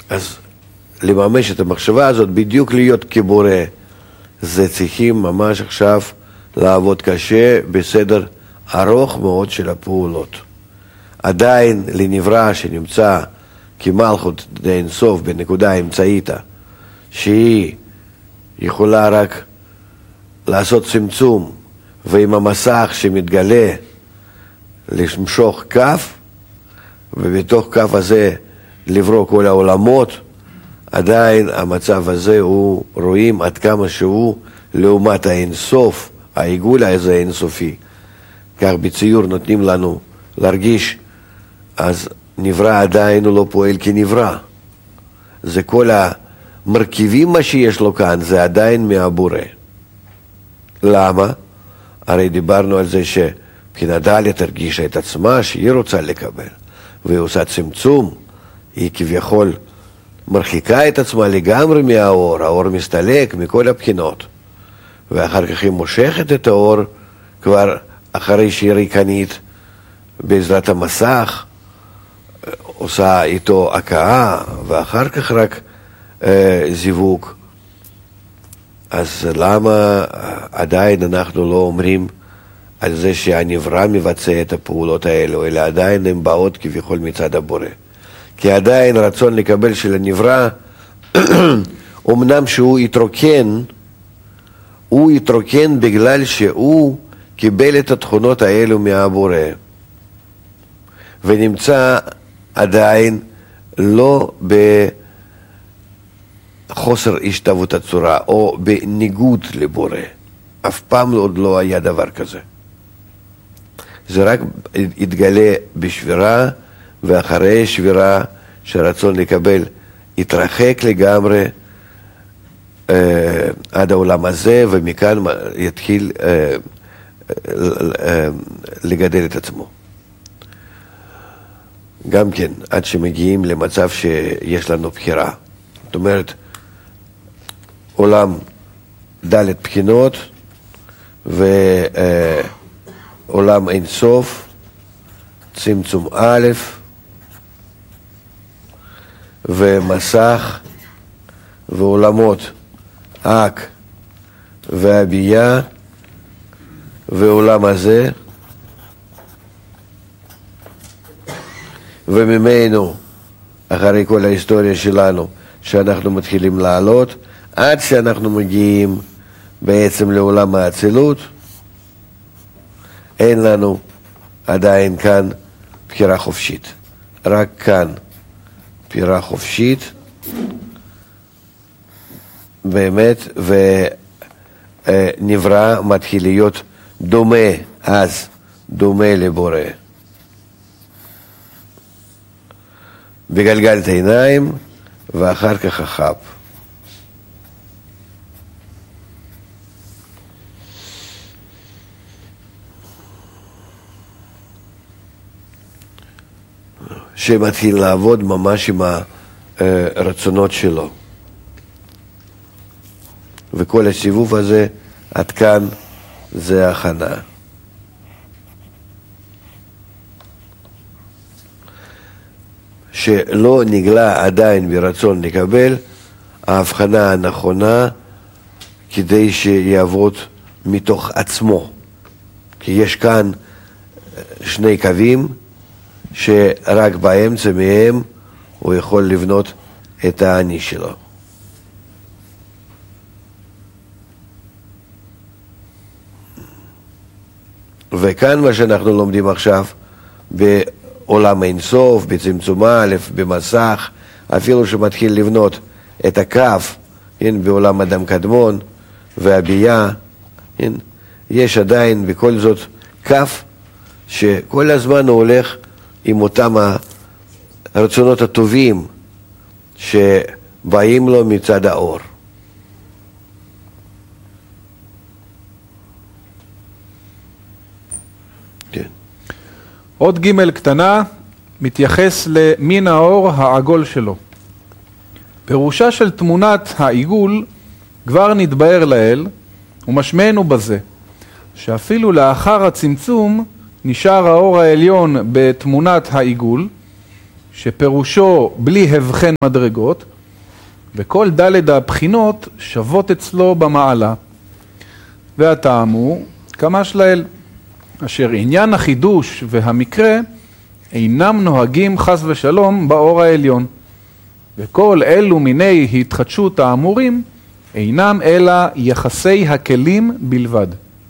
אז לממש את המחשבה הזאת, בדיוק להיות כבורא, זה צריכים ממש עכשיו לעבוד קשה בסדר ארוך מאוד של הפעולות. עדיין לנברא שנמצא כמלכות דאין סוף בנקודה האמצעית, שהיא יכולה רק לעשות צמצום, ועם המסך שמתגלה למשוך כף, ובתוך כף הזה לברוא כל העולמות, עדיין המצב הזה הוא רואים עד כמה שהוא לעומת האינסוף, העיגול הזה האינסופי. כך בציור נותנים לנו להרגיש, אז נברא עדיין הוא לא פועל כנברא. זה כל המרכיבים מה שיש לו כאן, זה עדיין מהבורא. למה? הרי דיברנו על זה שבחינה ד' הרגישה את עצמה שהיא רוצה לקבל, והיא עושה צמצום, היא כביכול מרחיקה את עצמה לגמרי מהאור, האור מסתלק מכל הבחינות, ואחר כך היא מושכת את האור כבר אחרי שהיא ריקנית בעזרת המסך, עושה איתו הקאה ואחר כך רק זיווג. אז למה עדיין אנחנו לא אומרים על זה שהנברא מבצע את הפעולות האלו, אלא עדיין הן באות כביכול מצד הבורא? כי עדיין רצון לקבל של הנברא, אמנם שהוא יתרוקן, הוא יתרוקן בגלל שהוא קיבל את התכונות האלו מהבורא, ונמצא עדיין לא בחוסר השתוות הצורה, או בניגוד לבורא. אף פעם עוד לא היה דבר כזה. זה רק התגלה בשבירה, ואחרי שבירה שרצון לקבל התרחק לגמרי עד העולם הזה, ומכאן יתחיל לגדל את עצמו. גם כן, עד שמגיעים למצב שיש לנו בחירה. זאת אומרת, עולם ד' בחינות, ועולם אין סוף, צמצום א', ומסך, ועולמות אק והבייה, ועולם הזה, וממנו, אחרי כל ההיסטוריה שלנו, שאנחנו מתחילים לעלות, עד שאנחנו מגיעים בעצם לעולם האצילות, אין לנו עדיין כאן בחירה חופשית. רק כאן בחירה חופשית, באמת, ונברא מתחיל להיות דומה, אז דומה לבורא. בגלגל את העיניים, ואחר כך החב. שמתחיל לעבוד ממש עם הרצונות שלו. וכל הסיבוב הזה, עד כאן, זה הכנה. שלא נגלה עדיין ברצון לקבל ההבחנה הנכונה כדי שיעבוד מתוך עצמו. כי יש כאן שני קווים שרק באמצע מהם הוא יכול לבנות את האני שלו. וכאן מה שאנחנו לומדים עכשיו בעולם אין סוף, בצמצום א', במסך, אפילו שמתחיל לבנות את הקו, בעולם אדם קדמון והבייה, יש עדיין בכל זאת קו שכל הזמן הוא הולך עם אותם הרצונות הטובים שבאים לו מצד האור. כן. עוד ג' קטנה מתייחס למין האור העגול שלו. פירושה של תמונת העיגול כבר נתבהר לאל, ומשמענו בזה שאפילו לאחר הצמצום נשאר האור העליון בתמונת העיגול, שפירושו בלי הבחן מדרגות, וכל ד' הבחינות שוות אצלו במעלה. והטעם הוא כמש לאל, אשר עניין החידוש והמקרה אינם נוהגים חס ושלום באור העליון, וכל אלו מיני התחדשות האמורים אינם אלא יחסי הכלים בלבד.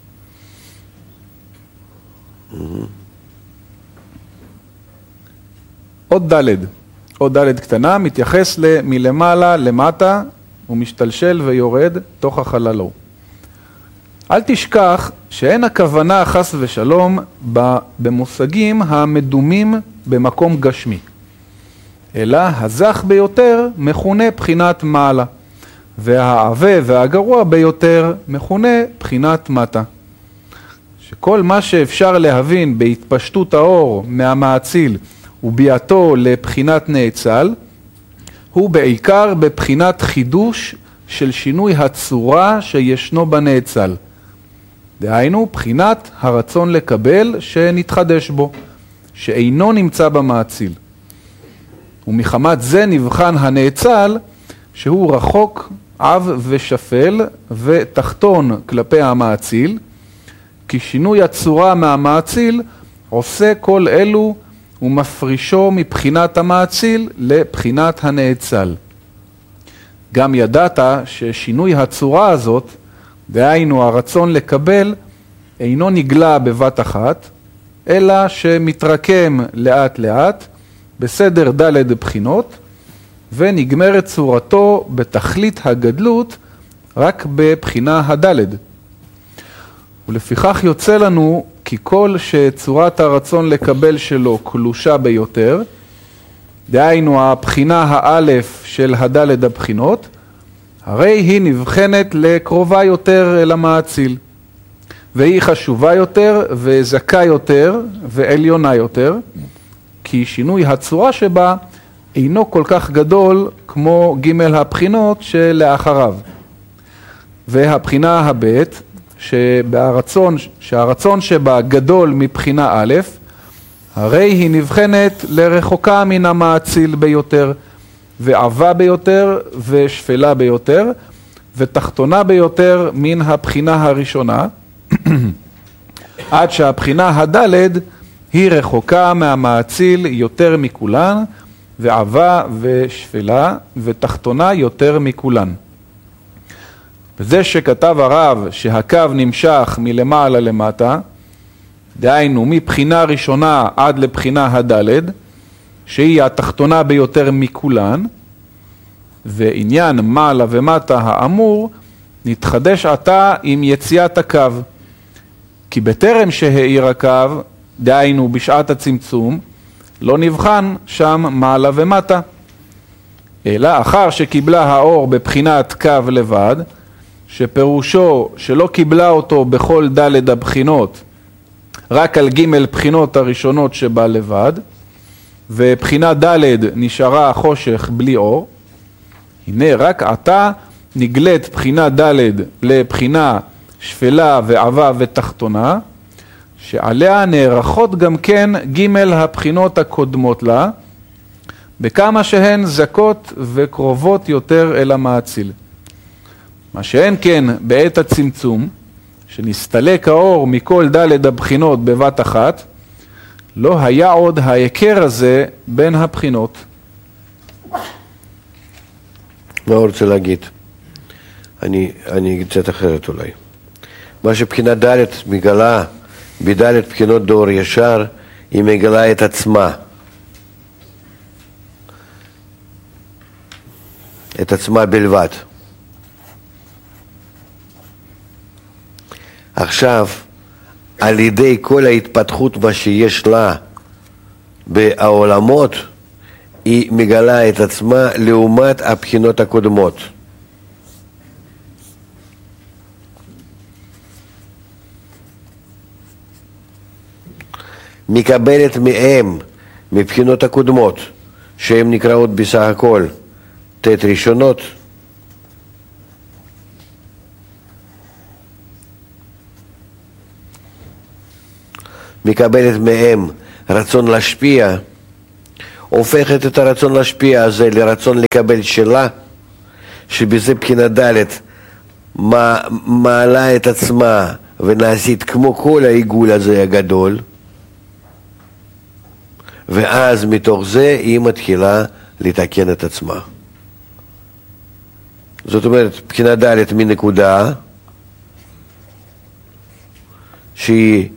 עוד ד' קטנה מתייחס מלמעלה למטה ומשתלשל ויורד תוך החללו. אל תשכח שאין הכוונה חס ושלום במושגים המדומים במקום גשמי, אלא הזך ביותר מכונה בחינת מעלה, והעווה והגרוע ביותר מכונה בחינת מטה. שכל מה שאפשר להבין בהתפשטות האור מהמאציל וביאתו לבחינת נאצל, הוא בעיקר בבחינת חידוש של שינוי הצורה שישנו בנאצל. דהיינו, בחינת הרצון לקבל שנתחדש בו, שאינו נמצא במאציל. ומחמת זה נבחן הנאצל, שהוא רחוק, עב ושפל ותחתון כלפי המאציל, כי שינוי הצורה מהמאציל עושה כל אלו ומפרישו מבחינת המאציל לבחינת הנאצל. גם ידעת ששינוי הצורה הזאת, דהיינו הרצון לקבל, אינו נגלה בבת אחת, אלא שמתרקם לאט לאט בסדר ד' בחינות, ונגמרת צורתו בתכלית הגדלות רק בבחינה הד'. ולפיכך יוצא לנו כי כל שצורת הרצון לקבל שלו קלושה ביותר, דהיינו הבחינה האלף של הד' הבחינות, הרי היא נבחנת לקרובה יותר אל המאציל, והיא חשובה יותר וזכה יותר ועליונה יותר, כי שינוי הצורה שבה אינו כל כך גדול כמו ג' הבחינות שלאחריו. והבחינה הבית, שהרצון שבה גדול מבחינה א', הרי היא נבחנת לרחוקה מן המאציל ביותר, ועבה ביותר ושפלה ביותר, ותחתונה ביותר מן הבחינה הראשונה, עד שהבחינה הד' היא רחוקה מהמאציל יותר מכולן, ועבה ושפלה ותחתונה יותר מכולן. וזה שכתב הרב שהקו נמשך מלמעלה למטה, דהיינו מבחינה ראשונה עד לבחינה הד', שהיא התחתונה ביותר מכולן, ועניין מעלה ומטה האמור נתחדש עתה עם יציאת הקו, כי בטרם שהאיר הקו, דהיינו בשעת הצמצום, לא נבחן שם מעלה ומטה, אלא אחר שקיבלה האור בבחינת קו לבד, שפירושו שלא קיבלה אותו בכל ד' הבחינות, רק על ג' בחינות הראשונות שבה לבד, ובחינה ד' נשארה חושך בלי אור. הנה רק עתה נגלית בחינה ד' לבחינה שפלה ועבה ותחתונה, שעליה נערכות גם כן ג' הבחינות הקודמות לה, בכמה שהן זכות וקרובות יותר אל המאציל. מה שאין כן בעת הצמצום, שנסתלק האור מכל ד' הבחינות בבת אחת, לא היה עוד ההיכר הזה בין הבחינות. מה הוא רוצה להגיד? אני אגיד קצת אחרת אולי. מה שבחינה ד' מגלה בד' בחינות דור ישר, היא מגלה את עצמה. את עצמה בלבד. עכשיו, על ידי כל ההתפתחות מה שיש לה בעולמות, היא מגלה את עצמה לעומת הבחינות הקודמות. מקבלת מהם, מבחינות הקודמות, שהן נקראות בסך הכל ת' ראשונות, מקבלת מהם רצון להשפיע, הופכת את הרצון להשפיע הזה לרצון לקבל שלה, שבזה בחינה ד' מעלה את עצמה ונעשית כמו כל העיגול הזה הגדול, ואז מתוך זה היא מתחילה לתקן את עצמה. זאת אומרת, בחינה ד' מנקודה שהיא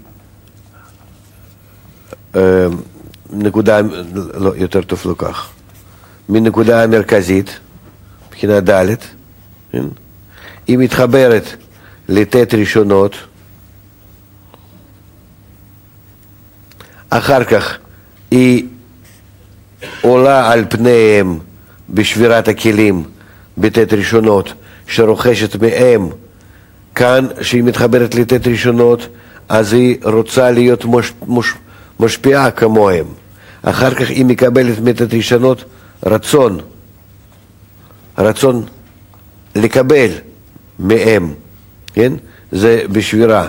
נקודה, לא, יותר טוב לא כך, מנקודה המרכזית, בחינה ד', היא מתחברת לתת ראשונות, אחר כך היא עולה על פניהם בשבירת הכלים בתת ראשונות שרוכשת מהם. כאן שהיא מתחברת לתת ראשונות אז היא רוצה להיות משפיעה כמוהם. אחר כך היא מקבלת מתת ראשונות רצון לקבל מהם, כן? זה בשבירה.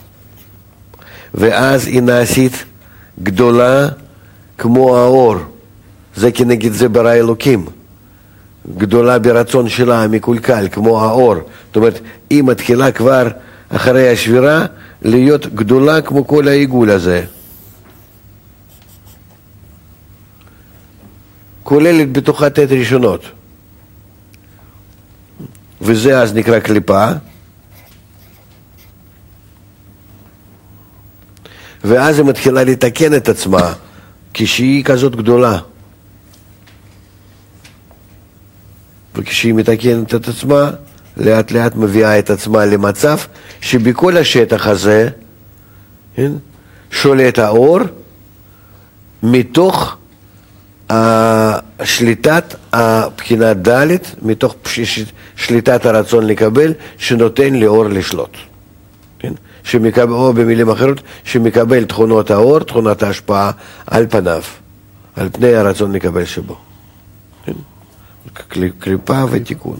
ואז היא נעשית גדולה כמו האור, זה כנגד זה ברא אלוקים, גדולה ברצון שלה מקולקל כמו האור. זאת אומרת, היא מתחילה כבר אחרי השבירה להיות גדולה כמו כל העיגול הזה, כוללת בתוכה תת ראשונות, וזה אז נקרא קליפה. ואז היא מתחילה לתקן את עצמה כשהיא כזאת גדולה, וכשהיא מתקנת את עצמה לאט לאט מביאה את עצמה למצב שבכל השטח הזה, כן, שולט האור מתוך שליטת הבחינה ד', מתוך שליטת הרצון לקבל שנותן לאור לשלוט, כן? שמקבל, או במילים אחרות, שמקבל תכונות האור, תכונת ההשפעה על פניו, על פני הרצון לקבל שבו, כן? קליפה ותיקון.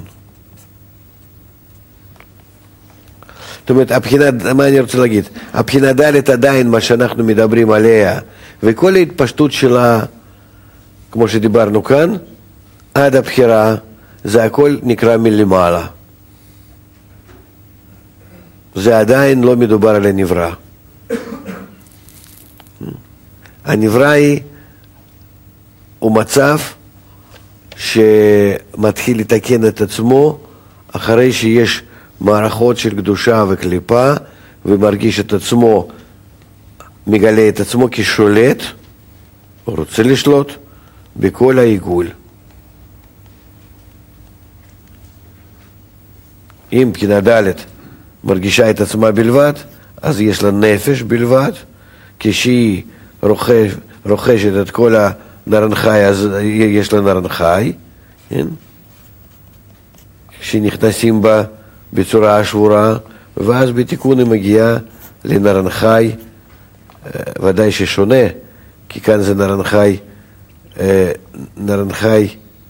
זאת אומרת, הבחינה, מה אני רוצה להגיד? הבחינה ד' עדיין מה שאנחנו מדברים עליה, וכל ההתפשטות שלה, כמו שדיברנו כאן, עד הבחירה, זה הכל נקרא מלמעלה. זה עדיין לא מדובר על הנברא. הנברא הוא מצב שמתחיל לתקן את עצמו אחרי שיש מערכות של קדושה וקליפה, ומרגיש את עצמו, מגלה את עצמו כשולט, הוא רוצה לשלוט בכל העיגול. אם בחינה ד' מרגישה את עצמה בלבד, אז יש לה נפש בלבד. כשהיא רוכשת את כל הנרנחי, אז יש לה נרנחי, כן? שנכנסים בה בצורה שבורה, ואז בתיקון היא מגיעה לנרנחי, ודאי ששונה, כי כאן זה נרנחי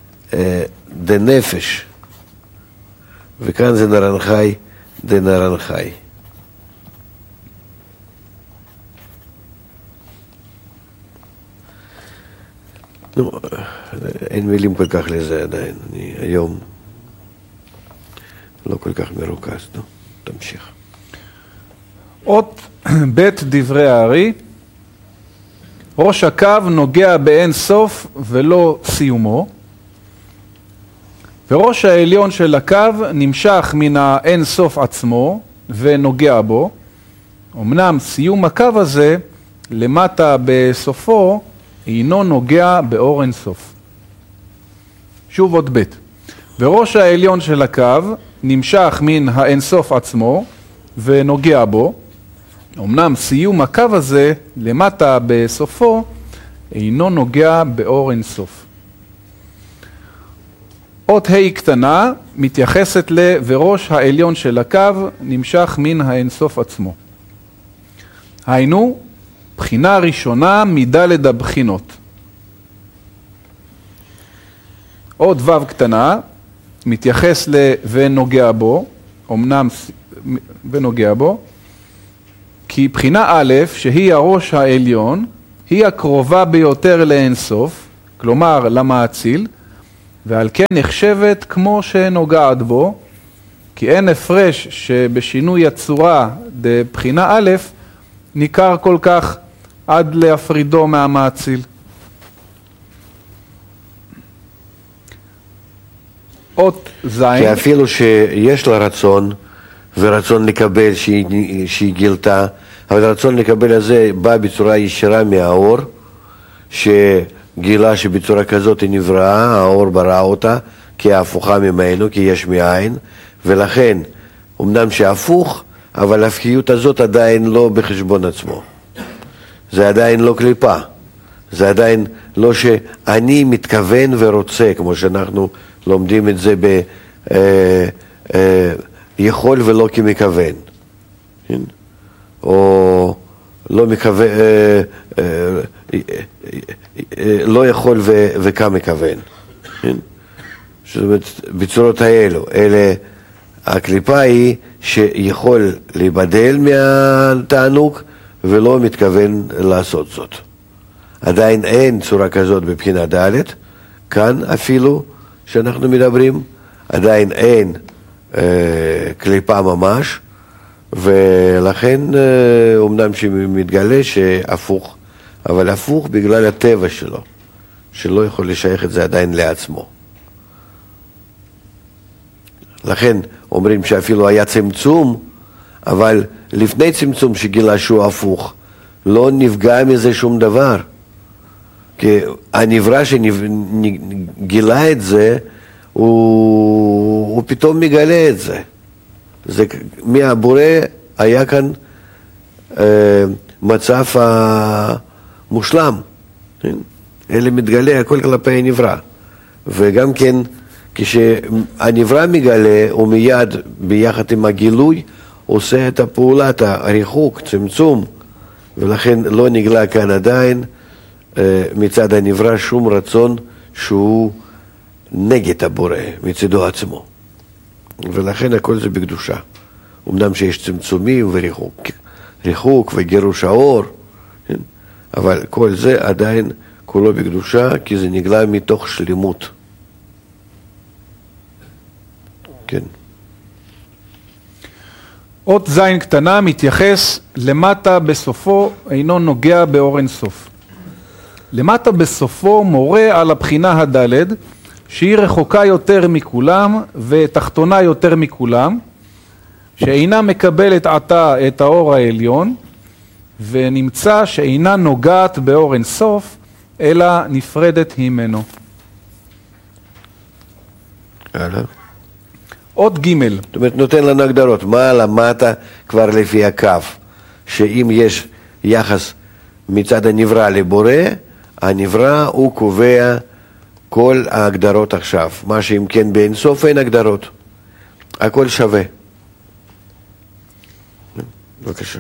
דנפש, וכאן זה נרנחי דנרנחי. נו, אין מילים כל כך לזה עדיין. אני היום לא כל כך מרוכז. נו, תמשיך. אות בית דברי הארי, ראש הקו נוגע באין סוף ולא סיומו, וראש העליון של הקו נמשך מן האין סוף עצמו ונוגע בו. אמנם סיום הקו הזה למטה בסופו אינו נוגע באור אין סוף. שוב עוד בית. וראש העליון של הקו נמשך מן האין סוף עצמו ונוגע בו. אמנם סיום הקו הזה למטה בסופו אינו נוגע באור אין סוף. אות ה' קטנה מתייחסת וראש העליון של הקו נמשך מן האין סוף עצמו. היינו, בחינה ראשונה מדלת הבחינות. אות ו' קטנה מתייחס ונוגע בו, אמנם ונוגע בו, כי בחינה א', שהיא הראש העליון, היא הקרובה ביותר לאין סוף, כלומר למאציל, ועל כן נחשבת כמו שנוגעת בו, כי אין הפרש שבשינוי הצורה בבחינה א' ניכר כל כך עד להפרידו מהמאציל. אות זין. כי אפילו שיש לה רצון, ורצון לקבל שהיא גילתה, אבל הרצון לקבל הזה בא בצורה ישירה מהאור, שגילה שבצורה כזאת היא נבראה, האור ברא אותה, כי ההפוכה ממנו, כי יש מאין, ולכן, אמנם שהפוך, אבל ההפכיות הזאת עדיין לא בחשבון עצמו. זה עדיין לא קליפה. זה עדיין לא שאני מתכוון ורוצה, כמו שאנחנו לומדים את זה יכול ולא כמכוון. או לא מכוון, לא יכול וכמכוון. זאת אומרת, בצורות האלו, הקליפה היא שיכול להיבדל מהתענוג ולא מתכוון לעשות זאת. עדיין אין צורה כזאת בבחינה ד', כאן אפילו שאנחנו מדברים, עדיין אין קליפה ממש, ולכן אומנם שמתגלה שהפוך, אבל הפוך בגלל הטבע שלו, שלא יכול לשייך את זה עדיין לעצמו. לכן אומרים שאפילו היה צמצום, אבל לפני צמצום שגילה שהוא הפוך, לא נפגע מזה שום דבר. כי הנברא שגילה את זה, הוא פתאום מגלה את זה. זה מהבורא היה כאן מצב מושלם. אלה מתגלה הכל כלפי הנברא. וגם כן, כשהנברא מגלה, הוא מיד ביחד עם הגילוי, עושה את הפעולת הריחוק, צמצום, ולכן לא נגלה כאן עדיין מצד הנברא שום רצון שהוא נגד הבורא מצדו עצמו. ולכן הכל זה בקדושה. אמנם שיש צמצומים וריחוק וגירוש האור, אבל כל זה עדיין כולו בקדושה, כי זה נגלה מתוך שלמות. כן. אות זין קטנה מתייחס למטה בסופו, אינו נוגע באור אין סוף. למטה בסופו מורה על הבחינה הדלת, שהיא רחוקה יותר מכולם ותחתונה יותר מכולם, שאינה מקבלת עתה את האור העליון, ונמצא שאינה נוגעת באור אין סוף, אלא נפרדת ממנו. אות ג'. זאת אומרת, נותן לנו הגדרות, מה למטה כבר לפי הקו, שאם יש יחס מצד הנברא לבורא, הנברא הוא קובע כל ההגדרות עכשיו. מה שאם כן באינסוף אין הגדרות. הכל שווה. בבקשה.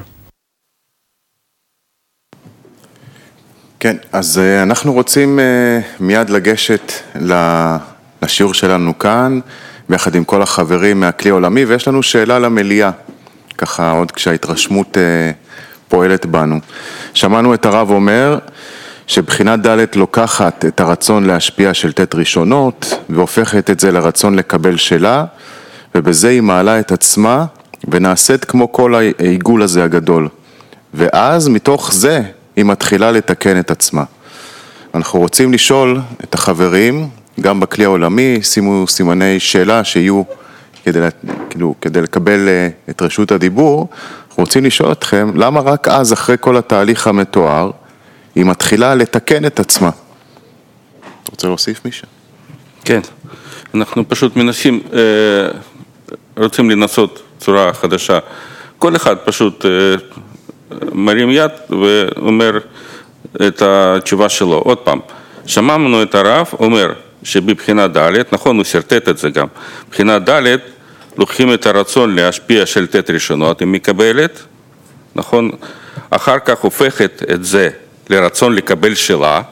כן, אז אנחנו רוצים מיד לגשת לשיעור שלנו כאן, ביחד עם כל החברים מהכלי העולמי, ויש לנו שאלה למליאה, ככה עוד כשההתרשמות פועלת בנו. שמענו את הרב אומר שבחינת ד' לוקחת את הרצון להשפיע של תת ראשונות, והופכת את זה לרצון לקבל שלה, ובזה היא מעלה את עצמה, ונעשית כמו כל העיגול הזה הגדול. ואז מתוך זה היא מתחילה לתקן את עצמה. אנחנו רוצים לשאול את החברים, גם בכלי העולמי, שימו סימני שאלה שיהיו כדי לקבל את רשות הדיבור. אנחנו רוצים לשאול אתכם, למה רק אז, אחרי כל התהליך המתואר, היא מתחילה לתקן את עצמה? אתה רוצה להוסיף מישהו? כן, אנחנו פשוט מנסים, רוצים לנסות צורה חדשה. כל אחד פשוט מרים יד ואומר את התשובה שלו. עוד פעם, שמענו את הרב אומר שבבחינה ד', נכון, הוא סרטט את זה גם, בחינה ד' לוקחים את הרצון להשפיע של תת ראשונות, היא מקבלת, נכון, אחר כך הופכת את זה לרצון לקבל שלה,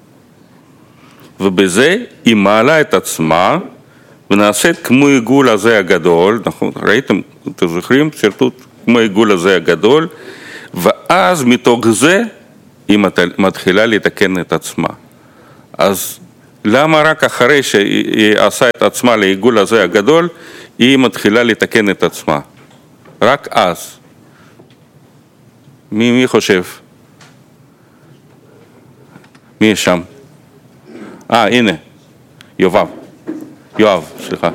ובזה היא מעלה את עצמה, ונעשית כמו עיגול הזה הגדול, נכון, ראיתם, אתם זוכרים, סרטוט כמו עיגול הזה הגדול, ואז מתוך זה היא מתחילה לתקן את עצמה. אז למה רק אחרי שהיא עשה את עצמה לעיגול הזה הגדול, היא מתחילה לתקן את עצמה? רק אז. מי חושב? מי יש שם? הנה, יואב, סליחה.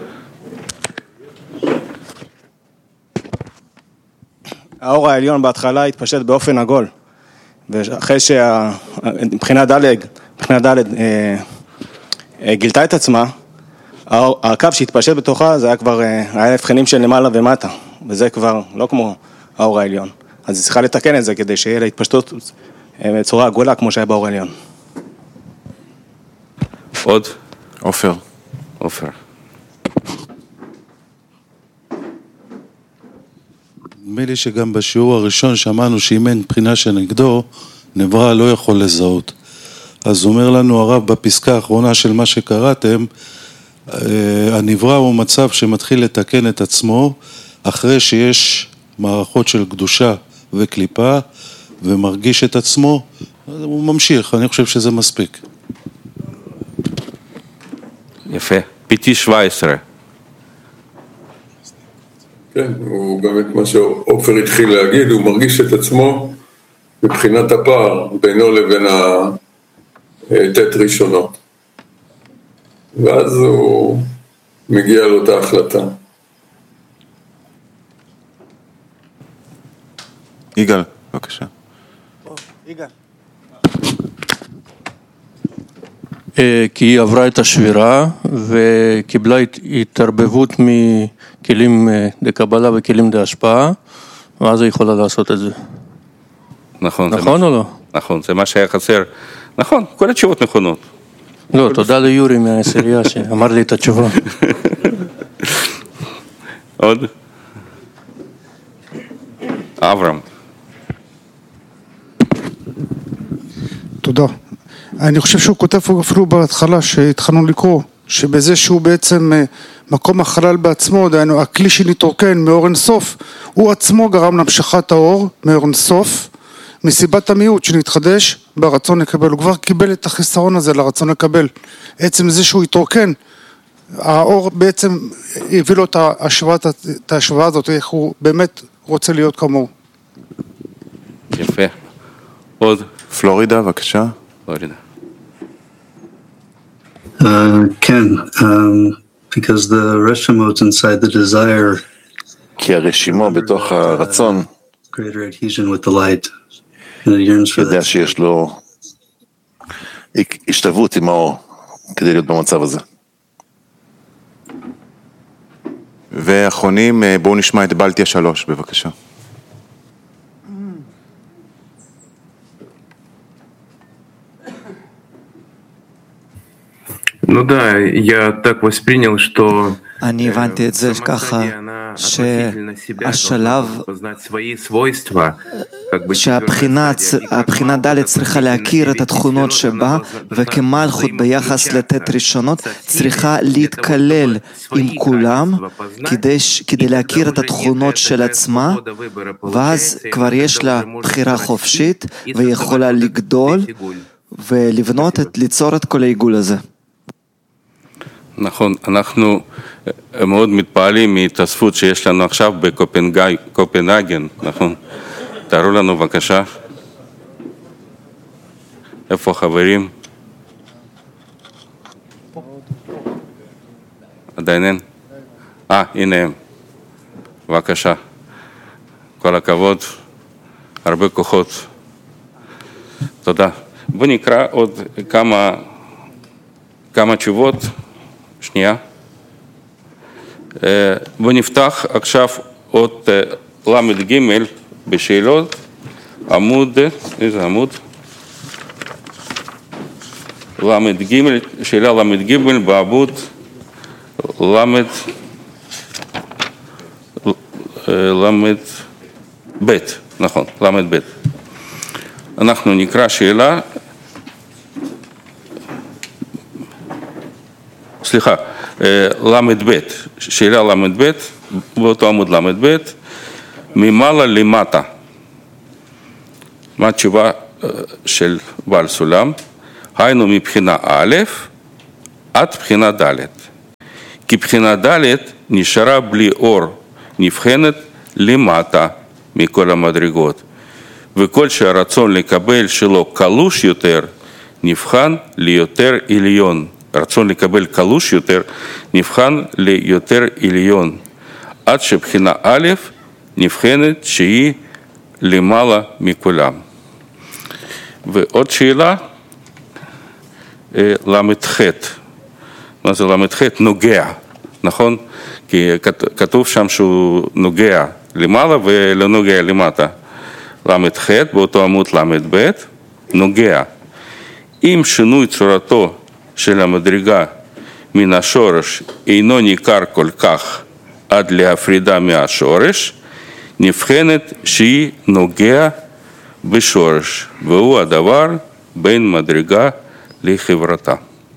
האור העליון בהתחלה התפשט באופן עגול, ואחרי מבחינה ד' גילתה את עצמה, הקו שהתפשט בתוכה זה היה כבר, היה הבחנים של למעלה ומטה, וזה כבר לא כמו האור העליון. אז היא צריכה לתקן את זה כדי שיהיה לה התפשטות בצורה עגולה כמו שהיה באור העליון. עוד? עופר. נדמה לי שגם בשיעור הראשון שמענו שאם אין בחינה שנגדו, נברא לא יכול לזהות. אז אומר לנו הרב בפסקה האחרונה של מה שקראתם, הנברא הוא מצב שמתחיל לתקן את עצמו, אחרי שיש מערכות של קדושה וקליפה, ומרגיש את עצמו, הוא ממשיך, אני חושב שזה מספיק. יפה, PT 17. כן, הוא גם את מה שעופר התחיל להגיד, הוא מרגיש את עצמו מבחינת הפער בינו לבין התת ראשונות. ואז הוא מגיע לאותה החלטה. יגאל, בבקשה. יגאל. כי היא עברה את השבירה וקיבלה התערבבות מכלים לקבלה וכלים להשפעה, ואז היא יכולה לעשות את זה. נכון. נכון או לא? נכון, זה מה שהיה חסר. נכון, כל התשובות נכונות. לא, תודה ליורי מהעשירייה שאמר לי את התשובה. עוד? אברהם. תודה. אני חושב שהוא כותב אפילו בהתחלה שהתחלנו לקרוא, שבזה שהוא בעצם מקום החלל בעצמו, דהיינו הכלי שנתרוקן מאור אין סוף, הוא עצמו גרם להמשכת האור מאור אין סוף, מסיבת המיעוט שנתחדש ברצון לקבל. הוא כבר קיבל את החיסרון הזה לרצון לקבל. עצם זה שהוא התרוקן, האור בעצם הביא לו את ההשוואה הזאת, איך הוא באמת רוצה להיות כמוהו. יפה. עוד? פלורידה, בבקשה. פלורידה. כן, because the reshimot inside the desire, כי הרשימו בתוך הרצון, greater adhesion with the light, and it yearns for יודע that. שיש לו השתוות עם האור כדי להיות במצב הזה. ואחרונים, בואו נשמע את בלטיה 3, בבקשה. Ну да, я так воспринял, что אני הבנתי את זה ככה, שהבחינה ד' צריכה להכיר את התכונות שבה, וכמלכות ביחס לתת ראשונות צריכה להתקלל עם כולם כדי להכיר את התכונות של עצמה, ואז כבר יש לה בחירה חופשית ויכולה לגדול ולבנות, ליצור את כל העיגול הזה. נכון, אנחנו מאוד מתפעלים מהתאספות שיש לנו עכשיו בקופנהגן, נכון? תראו לנו בבקשה. איפה החברים? עדיין אין? הנה הם. בבקשה. כל הכבוד, הרבה כוחות. תודה. בוא נקרא עוד כמה תשובות. שנייה. בוא נפתח עכשיו עוד למד ג' בשאלות, עמוד, איזה עמוד? למד ג', שאלה למד ג' בעמוד למד ב', נכון, למד ב'. אנחנו נקרא שאלה, סליחה, למד ב', שאלה למד ב', באותו עמוד למד ב', ממעלה למטה. מה התשובה של בעל סולם? היינו מבחינה א' עד בחינה ד'. כי בחינה ד' נשארה בלי אור, נבחנת למטה מכל המדרגות, וכל שהרצון לקבל שלו קלוש יותר, נבחן ליותר עליון. רצון לקבל קלוש יותר, נבחן ליותר עליון, עד שבחינה א' נבחנת שהיא למעלה מכולם. ועוד שאלה, למ"ח. מה זה למ"ח? נוגע, נכון? כי כתוב שם שהוא נוגע למעלה ולא נוגע למטה. למ"ח באותו עמוד ל"ב, נוגע. אם שינוי צורתו של המדרגה מן השורש אינו ניכר כל כך עד להפרידה מהשורש, נבחנת שהיא נוגע בשורש, והוא הדבר בין מדרגה לחברתה.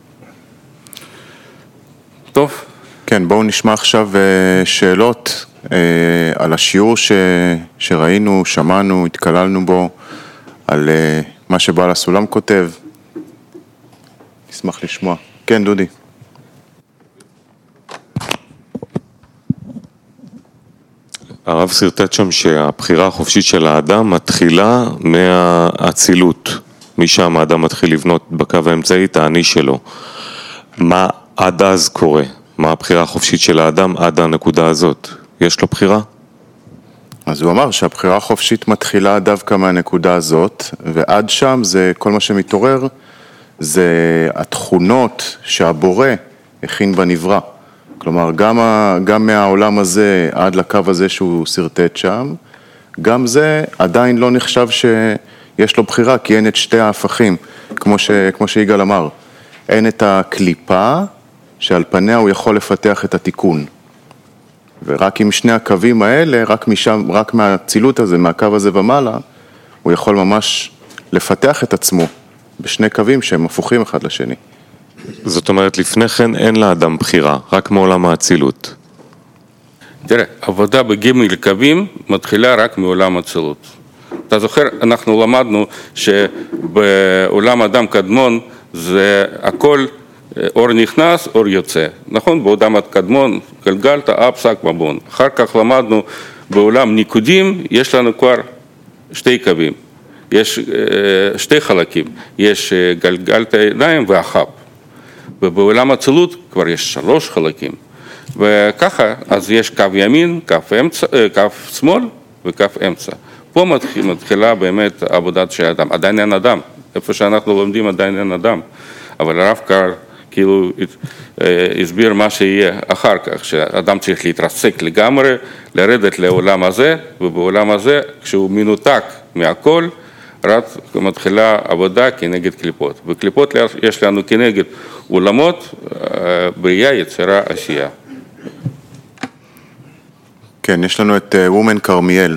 טוב. כן, בואו נשמע עכשיו שאלות על השיעור שראינו, שמענו, התקללנו בו, על מה שבעל הסולם כותב. נשמח לשמוע. כן, דודי. הרב סרטט שם שהבחירה החופשית של האדם מתחילה מהאצילות. משם האדם מתחיל לבנות בקו האמצעי את האני שלו. מה עד אז קורה? מה הבחירה החופשית של האדם עד הנקודה הזאת? יש לו בחירה? אז הוא אמר שהבחירה החופשית מתחילה דווקא מהנקודה הזאת, ועד שם זה כל מה שמתעורר, זה התכונות שהבורא הכין בנברא. כלומר, גם מהעולם הזה עד לקו הזה שהוא סרטט שם, גם זה עדיין לא נחשב שיש לו בחירה, כי אין את שתי ההפכים, כמו שיגאל אמר. אין את הקליפה שעל פניה הוא יכול לפתח את התיקון. ורק עם שני הקווים האלה, רק מהצילות הזה, מהקו הזה ומעלה, הוא יכול ממש לפתח את עצמו בשני קווים שהם הפוכים אחד לשני. זאת אומרת, לפני כן אין לאדם בחירה, רק מעולם האצילות. תראה, עבודה בג' קווים מתחילה רק מעולם האצילות. אתה זוכר, אנחנו למדנו שבעולם אדם קדמון זה הכל אור נכנס, אור יוצא. נכון? בעולם הקדמון גלגלת, פסק מבון. אחר כך למדנו בעולם ניקודים, יש לנו כבר שתי קווים. יש שתי חלקים. יש גלגלת עיניים והחב. ובעולם האצילות כבר יש 3 חלקים. וככה, אז יש קו ימין, קו שמאל וקו אמצע. פה מתחילה באמת עבודת של אדם. עדיין אין אדם. איפה שאנחנו לומדים עדיין אין אדם. אבל הרב קר כאילו הסביר מה שיהיה אחר כך, שאדם צריך להתרסק לגמרי, לרדת לעולם הזה, ובעולם הזה, כשהוא מנותק מהכל, רק מתחילה עבודה כנגד קליפות. וקליפות יש לנו כנגד עולמות, בריאה, יצירה, עשייה. כן, יש לנו את וומן כרמיאל.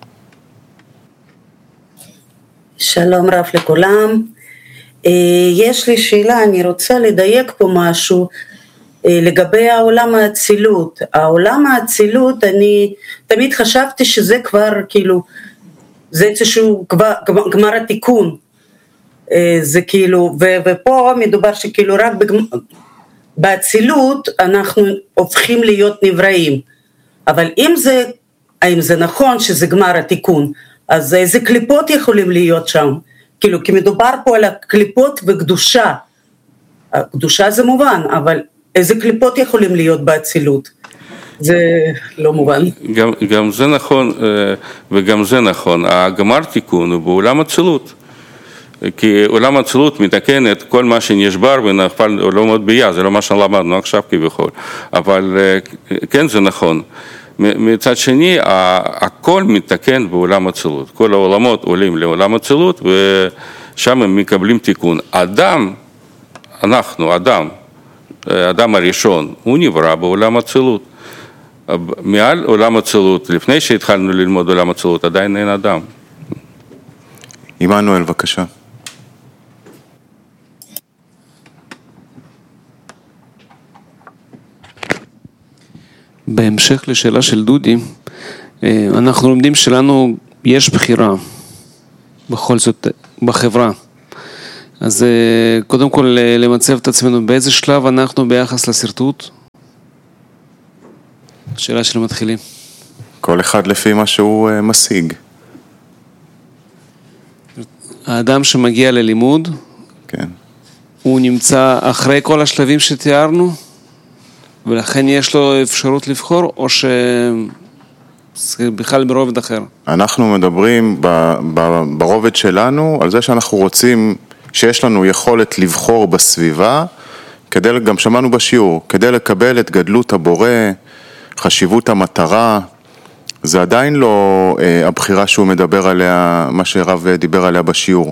שלום רב לכולם. יש לי שאלה, אני רוצה לדייק פה משהו לגבי העולם האצילות. העולם האצילות, אני תמיד חשבתי שזה כבר כאילו, זה איזשהו גמר התיקון. זה כאילו, ופה מדובר שכאילו רק באצילות אנחנו הופכים להיות נבראים. אבל האם זה נכון שזה גמר התיקון, אז איזה קליפות יכולים להיות שם? כאילו, כי מדובר פה על הקליפות וקדושה. הקדושה זה מובן, אבל איזה קליפות יכולים להיות באצילות? זה לא מובן. גם זה נכון, וגם זה נכון. הגמר תיקון הוא בעולם אצילות. כי עולם האצילות מתקן את כל מה שנשבר ונפל לעולמות ביה, זה לא מה שלמדנו עכשיו כביכול. אבל כן, זה נכון. מצד שני, הכל מתקן בעולם האצילות. כל העולמות עולים לעולם האצילות, ושם הם מקבלים תיקון. אדם, אנחנו, האדם הראשון, הוא נברא בעולם האצילות. מעל עולם האצילות, לפני שהתחלנו ללמוד עולם האצילות, עדיין אין אדם. עמנואל, בבקשה. בהמשך לשאלה של דודי, אנחנו לומדים שלנו יש בחירה, בכל זאת, בחברה. אז קודם כל למצב את עצמנו, באיזה שלב אנחנו ביחס לשרטוט? שאלה של מתחילים. כל אחד לפי מה שהוא משיג. האדם שמגיע ללימוד, כן. הוא נמצא אחרי כל השלבים שתיארנו, ולכן יש לו אפשרות לבחור, או שבכלל ברובד אחר? אנחנו מדברים ברובד שלנו על זה שאנחנו רוצים, שיש לנו יכולת לבחור בסביבה, גם שמענו בשיעור, כדי לקבל את גדלות הבורא, חשיבות המטרה, זה עדיין לא הבחירה שהוא מדבר עליה, מה שהרב דיבר עליה בשיעור,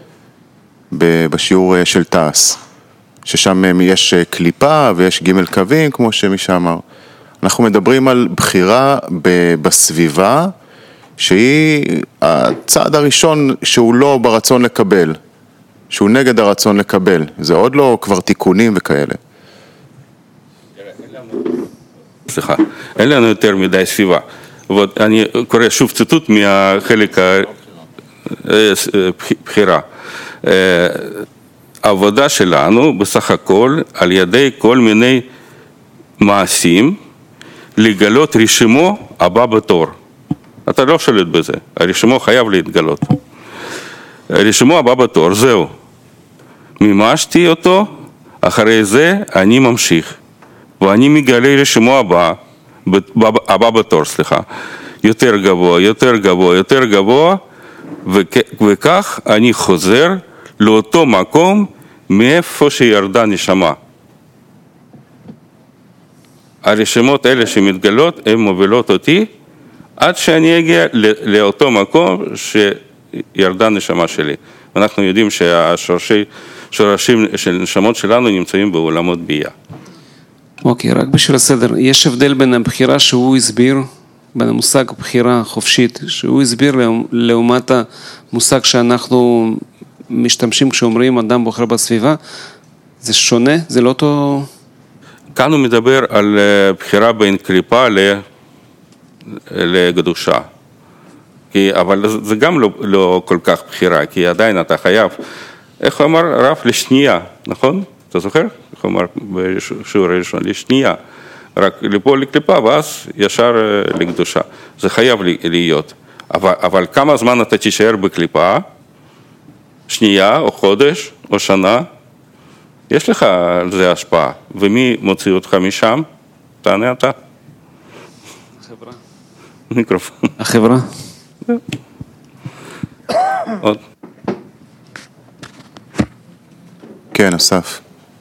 בשיעור של תעש, ששם יש קליפה ויש ג' קווים, כמו שמישה אמר. אנחנו מדברים על בחירה בסביבה, שהיא הצעד הראשון שהוא לא ברצון לקבל, שהוא נגד הרצון לקבל. זה עוד לא כבר תיקונים וכאלה. סליחה, אין לנו יותר מדי סביבה. אני קורא שוב ציטוט מהחלק הבחירה. העבודה שלנו בסך הכל על ידי כל מיני מעשים לגלות רשימו הבא בתור. אתה לא שולט בזה, הרשימו חייב להתגלות. רשימו הבא בתור, זהו. מימשתי אותו, אחרי זה אני ממשיך. ואני מגלה רשימו הבא בתור, סליחה. יותר גבוה, יותר גבוה, יותר גבוה, וכך אני חוזר לאותו מקום מאיפה שירדה נשמה. הרשימות האלה שמתגלות, הן מובילות אותי עד שאני אגיע לאותו מקום שירדה נשמה שלי. אנחנו יודעים שהשורשים של נשמות שלנו נמצאים בעולמות בייה. אוקיי, רק בשביל הסדר, יש הבדל בין הבחירה שהוא הסביר, בין המושג בחירה חופשית, שהוא הסביר לעומת המושג שאנחנו משתמשים כשאומרים אדם בוחר בסביבה, זה שונה? זה לא אותו... כאן הוא מדבר על בחירה בין קליפה לקדושה. אבל זה גם לא כל כך בחירה, כי עדיין אתה חייב, איך הוא אמר הרב? לשנייה, נכון? אתה זוכר? איך הוא אמר בשיעור הראשון? לשנייה. רק ליפול לקליפה ואז ישר לקדושה. זה חייב להיות. אבל כמה זמן אתה תישאר בקליפה? שנייה או חודש או שנה? יש לך על זה השפעה. ומי מוציא אותך משם? תענה אתה. החברה. מיקרופון. החברה. עוד. כן, אסף.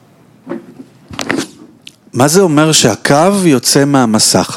מה זה אומר שהקו יוצא מהמסך?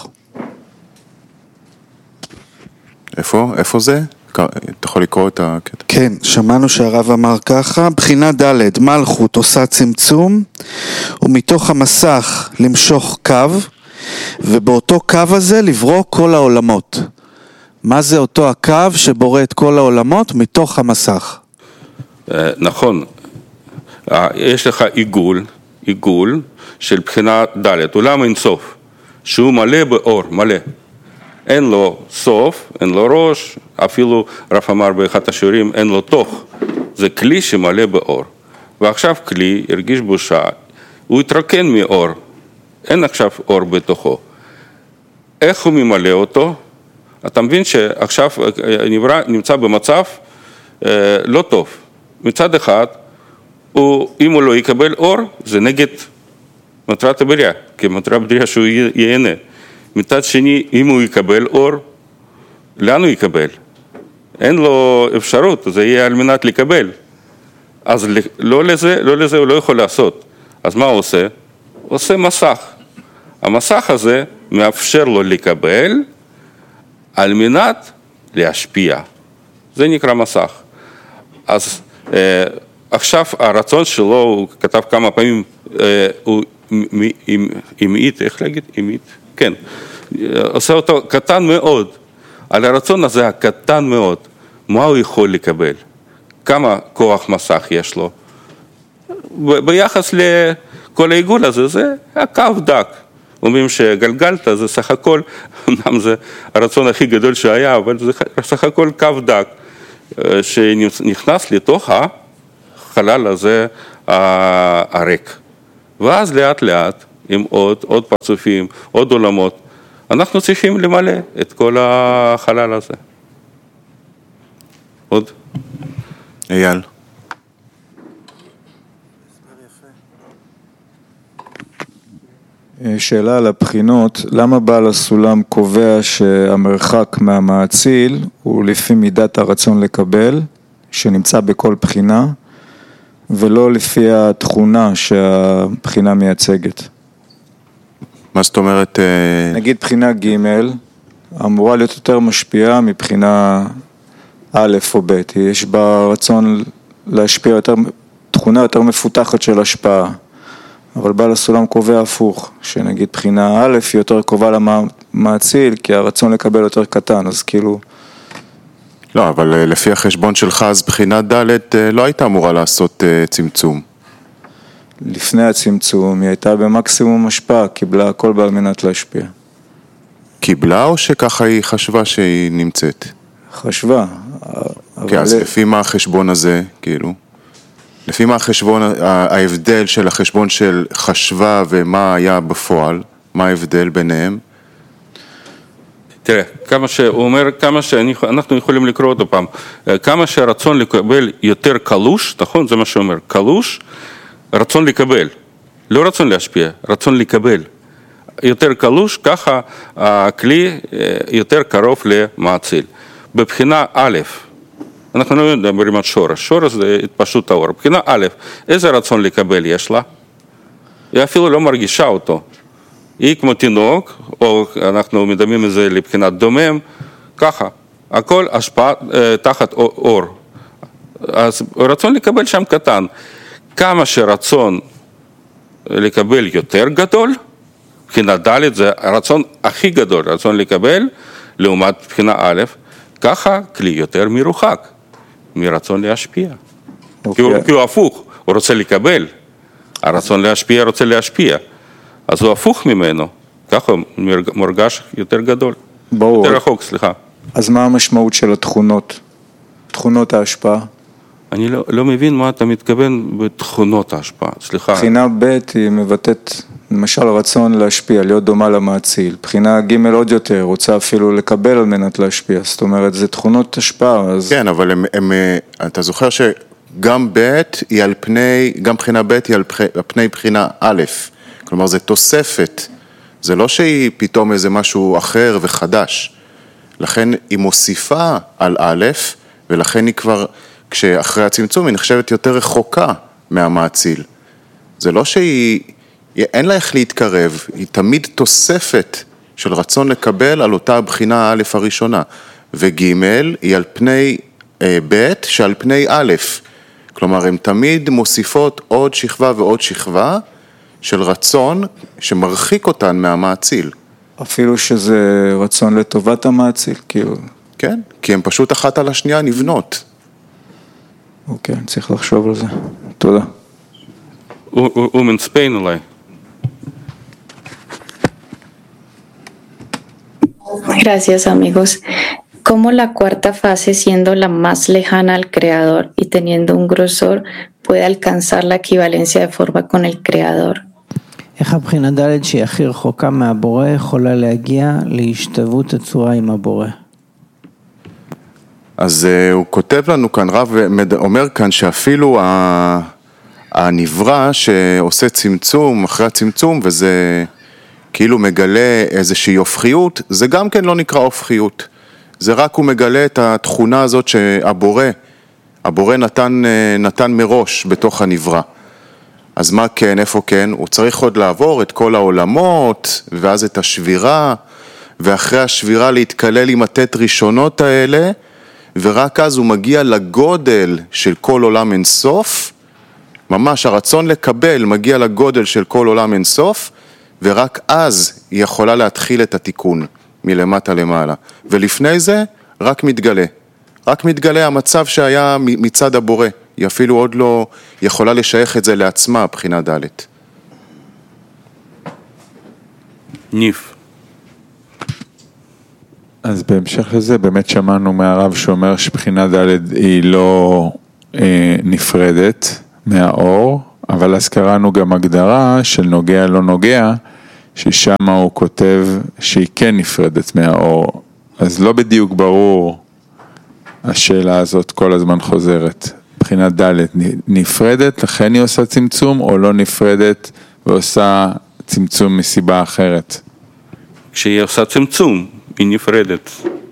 איפה זה? אתה יכול לקרוא את הקטע? כן, שמענו שהרב אמר ככה, בחינה ד' מלכות עושה צמצום, ומתוך המסך למשוך קו, ובאותו קו הזה לברוא כל העולמות. מה זה אותו הקו שבורא את כל העולמות מתוך המסך? נכון, יש לך עיגול של בחינה ד', עולם אין סוף, שהוא מלא באור, מלא. אין לו סוף, אין לו ראש, אפילו רב אמר באחד השיעורים, אין לו תוך. זה כלי שמלא באור. ועכשיו כלי הרגיש בושה, הוא התרוקן מאור, אין עכשיו אור בתוכו. איך הוא ממלא אותו? אתה מבין שעכשיו נמצא במצב לא טוב. מצד אחד, אם הוא לא יקבל אור, זה נגד מטרת הבריאה, כי מטרת הבריאה שהוא ייהנה. מצד שני, אם הוא יקבל אור, לאן הוא יקבל? אין לו אפשרות, זה יהיה על מנת לקבל. אז לא לזה הוא לא יכול לעשות. אז מה הוא עושה? הוא עושה מסך. המסך הזה מאפשר לו לקבל על מנת להשפיע. זה נקרא מסך. אז עכשיו הרצון שלו, הוא כתב כמה פעמים, הוא אימית, איך להגיד? אימית? כן. עושה אותו קטן מאוד. על הרצון הזה הקטן מאוד, מה הוא יכול לקבל? כמה כוח מסך יש לו? ביחס לכל העיגול הזה, זה הקו דק. אומרים שגלגלת זה סך הכל, אמנם זה הרצון הכי גדול שהיה, אבל זה סך הכל קו דק, שנכנס לתוך החלל הזה הריק. ואז לאט לאט, עם עוד פרצופים, עוד עולמות, אנחנו צריכים למלא את כל החלל הזה. עוד? אייל. שאלה על הבחינות, למה בעל הסולם קובע שהמרחק מהמאציל הוא לפי מידת הרצון לקבל, שנמצא בכל בחינה, ולא לפי התכונה שהבחינה מייצגת? מה זאת אומרת? נגיד בחינה ג' אמורה להיות יותר משפיעה מבחינה א' או ב', יש בה רצון להשפיע יותר, תכונה יותר מפותחת של השפעה. אבל בעל הסולם קובע הפוך, שנגיד בחינה א' היא יותר קרובה למאציל, כי הרצון לקבל יותר קטן, אז כאילו... לא, אבל לפי החשבון שלך, אז בחינה ד' לא הייתה אמורה לעשות צמצום. לפני הצמצום, היא הייתה במקסימום השפעה, קיבלה הכל בעל מנת להשפיע. קיבלה או שככה היא חשבה שהיא נמצאת? חשבה. כן, אז לפי מה החשבון הזה, כאילו? לפי מה החשבון, ההבדל של החשבון של חשבה ומה היה בפועל, מה ההבדל ביניהם? תראה, כמה שהוא אומר, כמה שאנחנו יכולים לקרוא אותו פעם, כמה שהרצון לקבל יותר קלוש, נכון? זה מה שהוא אומר, קלוש, רצון לקבל, לא רצון להשפיע, רצון לקבל. יותר קלוש, ככה הכלי יותר קרוב למאציל. בבחינה א', אנחנו לא מדברים על שורש, שורש זה התפשטות האור. בחינה א', איזה רצון לקבל יש לה? היא אפילו לא מרגישה אותו. היא כמו תינוק, או אנחנו מדמים את זה לבחינת דומם, ככה, הכל השפעה תחת אור. אז רצון לקבל שם קטן. כמה שרצון לקבל יותר גדול, בחינה ד' זה הרצון הכי גדול, רצון לקבל, לעומת בחינה א', ככה כלי יותר מרוחק, מרצון להשפיע. כי הוא הפוך, הוא רוצה לקבל, הרצון להשפיע רוצה להשפיע, אז הוא הפוך ממנו, ככה הוא מורגש יותר גדול, יותר רחוק, סליחה. אז מה המשמעות של התכונות, תכונות ההשפעה? אני לא מבין מה אתה מתכוון בתכונות ההשפעה, סליחה. בחינה ב' היא מבטאת למשל רצון להשפיע, להיות דומה למאציל. בחינה ג' עוד יותר, רוצה אפילו לקבל על מנת להשפיע. זאת אומרת, זה תכונות השפעה. אז... כן, אבל אתה זוכר שגם ב' היא על פני, גם בחינה ב' היא על פני בחינה א'. כלומר, זה תוספת. זה לא שהיא פתאום איזה משהו אחר וחדש. לכן היא מוסיפה על א', ולכן היא כבר, כשאחרי הצמצום, היא נחשבת יותר רחוקה מהמאציל. זה לא שהיא... אין לה איך להתקרב, היא תמיד תוספת של רצון לקבל על אותה הבחינה א' הראשונה, וג' היא על פני ב' שעל פני א', כלומר הן תמיד מוסיפות עוד שכבה ועוד שכבה של רצון שמרחיק אותן מהמאציל. אפילו שזה רצון לטובת המאציל, כאילו. כן, כי הן פשוט אחת על השנייה נבנות. אוקיי, צריך לחשוב על זה. תודה. הוא מנספיין אולי. Gracias, amigos. ¿Cómo la cuarta fase, siendo la más lejana al Creador y teniendo un grosor, puede alcanzar la equivalencia de forma con el Creador? איך הבחינה ד' שהיא הכי רחוקה מהבורא יכולה להגיע להשתוות הצורה עם הבורא? אז הוא כותב לנו כאן, רב אומר כאן שאפילו הנברא שעושה צמצום אחרי הצמצום, וזה כאילו מגלה איזושהי הופכיות, זה גם כן לא נקרא הופכיות. זה רק הוא מגלה את התכונה הזאת שהבורא נתן מראש בתוך הנברא. אז מה כן, איפה כן? הוא צריך עוד לעבור את כל העולמות, ואז את השבירה, ואחרי השבירה להתקלל עם התת ראשונות האלה, ורק אז הוא מגיע לגודל של כל עולם אינסוף, ממש הרצון לקבל מגיע לגודל של כל עולם אינסוף, ורק אז היא יכולה להתחיל את התיקון מלמטה למעלה. ולפני זה רק מתגלה המצב שהיה מצד הבורא. היא אפילו עוד לא יכולה לשייך את זה לעצמה, בחינה ד'. ניף. אז בהמשך לזה באמת שמענו מהרב שאומר שבחינה ד' היא לא נפרדת, מהאור, אבל אז קראנו גם הגדרה של נוגע לא נוגע, ששם הוא כותב שהיא כן נפרדת מהאור. אז לא בדיוק ברור, השאלה הזאת כל הזמן חוזרת. מבחינת ד' נפרדת, לכן היא עושה צמצום, או לא נפרדת ועושה צמצום מסיבה אחרת? כשהיא עושה צמצום, היא נפרדת.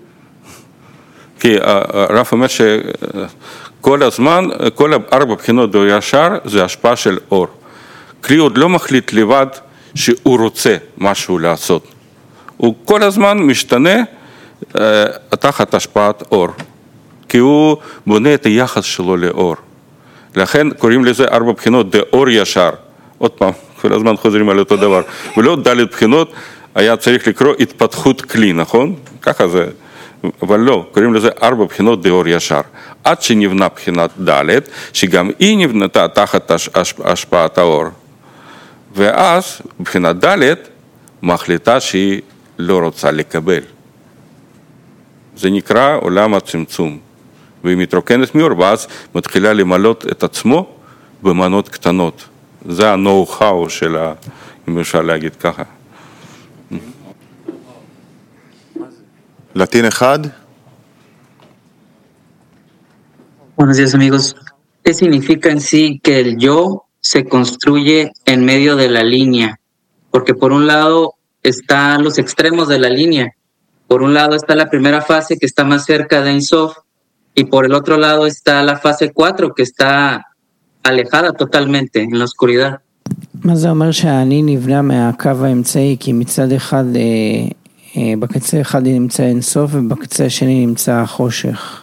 כי הרב אומר שכל הזמן, כל 4 בחינות דאור ישר זה השפעה של אור. כלי עוד לא מחליט לבד שהוא רוצה משהו לעשות. הוא כל הזמן משתנה תחת השפעת אור. כי הוא בונה את היחס שלו לאור. לכן קוראים לזה 4 בחינות דאור ישר. עוד פעם, כל הזמן חוזרים על אותו דבר. ולא ד' בחינות, היה צריך לקרוא התפתחות כלי, נכון? ככה זה. אבל לא, קוראים לזה 4 בחינות דאור ישר. עד שנבנה בחינת ד', שגם היא נבנתה תחת השפעת האור. ואז בחינת ד' מחליטה שהיא לא רוצה לקבל. זה נקרא עולם הצמצום. והיא מתרוקנת מאור, ואז מתחילה למלות את עצמו במנות קטנות. זה ה-know-how שלה, אם אפשר להגיד ככה. לטין אחד. Buenos días, amigos. ¿Qué significa en sí que el yo se construye en medio de la línea? Porque por un lado están los extremos de la línea. Por un lado está la primera fase que está más cerca de Ein Sof y por el otro lado está la fase 4 que está alejada totalmente en la oscuridad. מה זה אומר שהאני נבנה מהקו האמצעי? כי מצד אחד, בקצה אחד נמצא אין סוף ובקצה השני נמצא החושך.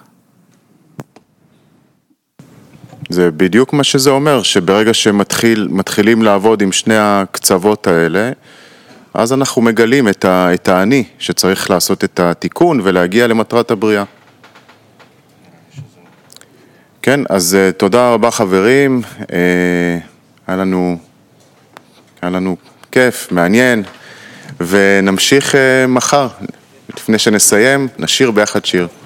זה בדיוק מה שזה אומר, שברגע שמתחילים לעבוד עם שני הקצוות האלה, אז אנחנו מגלים את האני שצריך לעשות את התיקון ולהגיע למטרת הבריאה. כן, אז תודה רבה חברים, היה לנו כיף, מעניין, ונמשיך מחר. לפני שנסיים, נשיר ביחד שיר.